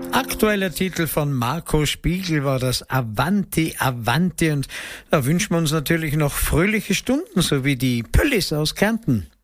Aktueller Titel von Marco Spiegel war das Avanti, Avanti, und da wünschen wir uns natürlich noch fröhliche Stunden, so wie die Pöllis aus Kärnten.